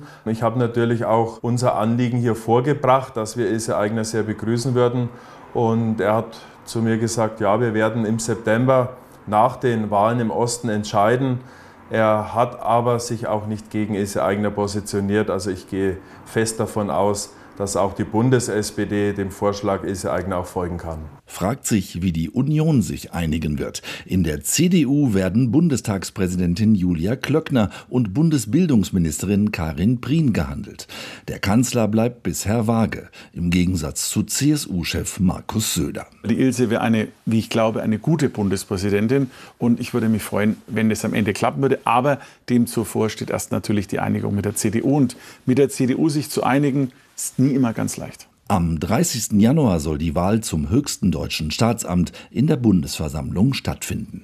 Ich habe natürlich auch unser Anliegen hier vorgebracht, dass wir Ilse Aigner sehr begrüßen würden. Und er hat zu mir gesagt, ja, wir werden im September nach den Wahlen im Osten entscheiden. Er hat aber sich auch nicht gegen Ilse Aigner positioniert. Also ich gehe fest davon aus, dass auch die Bundes-SPD dem Vorschlag Ilse Aigner auch folgen kann. Fragt sich, wie die Union sich einigen wird. In der CDU werden Bundestagspräsidentin Julia Klöckner und Bundesbildungsministerin Karin Prien gehandelt. Der Kanzler bleibt bisher vage, im Gegensatz zu CSU-Chef Markus Söder. Die Ilse wäre wie ich glaube, eine gute Bundespräsidentin. Und ich würde mich freuen, wenn das am Ende klappen würde. Aber dem zuvor steht erst natürlich die Einigung mit der CDU. Und mit der CDU sich zu einigen, ist nie immer ganz leicht. Am 30. Januar soll die Wahl zum höchsten deutschen Staatsamt in der Bundesversammlung stattfinden.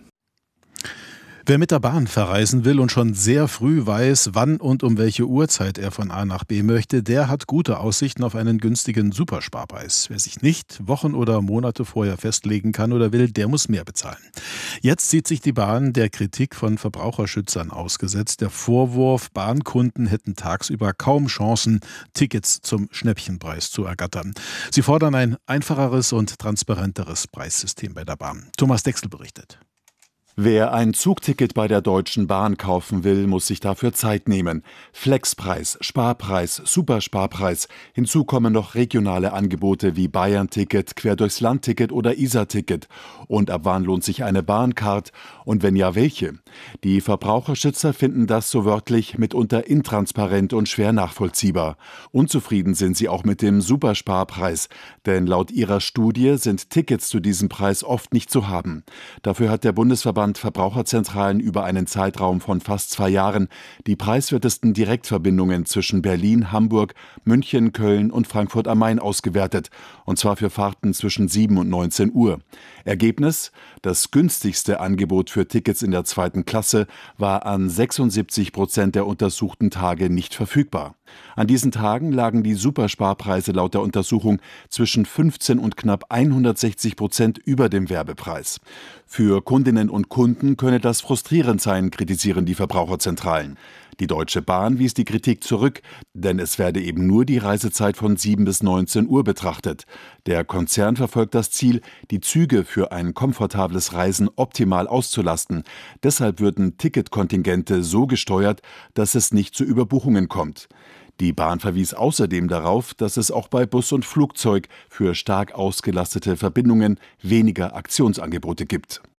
Wer mit der Bahn verreisen will und schon sehr früh weiß, wann und um welche Uhrzeit er von A nach B möchte, der hat gute Aussichten auf einen günstigen Supersparpreis. Wer sich nicht Wochen oder Monate vorher festlegen kann oder will, der muss mehr bezahlen. Jetzt sieht sich die Bahn der Kritik von Verbraucherschützern ausgesetzt. Der Vorwurf, Bahnkunden hätten tagsüber kaum Chancen, Tickets zum Schnäppchenpreis zu ergattern. Sie fordern ein einfacheres und transparenteres Preissystem bei der Bahn. Thomas Dexel berichtet. Wer ein Zugticket bei der Deutschen Bahn kaufen will, muss sich dafür Zeit nehmen. Flexpreis, Sparpreis, Supersparpreis. Hinzu kommen noch regionale Angebote wie Bayern-Ticket, Quer-durchs-Land-Ticket oder Isar-Ticket. Und ab wann lohnt sich eine Bahncard? Und wenn ja, welche? Die Verbraucherschützer finden das so wörtlich mitunter intransparent und schwer nachvollziehbar. Unzufrieden sind sie auch mit dem Supersparpreis. Denn laut ihrer Studie sind Tickets zu diesem Preis oft nicht zu haben. Dafür hat der Bundesverband Verbraucherzentralen über einen Zeitraum von fast 2 Jahren die preiswertesten Direktverbindungen zwischen Berlin, Hamburg, München, Köln und Frankfurt am Main ausgewertet, und zwar für Fahrten zwischen 7 und 19 Uhr. Ergebnis: Das günstigste Angebot für Tickets in der 2. Klasse war an 76% der untersuchten Tage nicht verfügbar. An diesen Tagen lagen die Supersparpreise laut der Untersuchung zwischen 15 und knapp 160% über dem Werbepreis. Für Kundinnen und Kunden könne das frustrierend sein, kritisieren die Verbraucherzentralen. Die Deutsche Bahn wies die Kritik zurück, denn es werde eben nur die Reisezeit von 7 bis 19 Uhr betrachtet. Der Konzern verfolgt das Ziel, die Züge für ein komfortables Reisen optimal auszulasten. Deshalb würden Ticketkontingente so gesteuert, dass es nicht zu Überbuchungen kommt. Die Bahn verwies außerdem darauf, dass es auch bei Bus und Flugzeug für stark ausgelastete Verbindungen weniger Aktionsangebote gibt.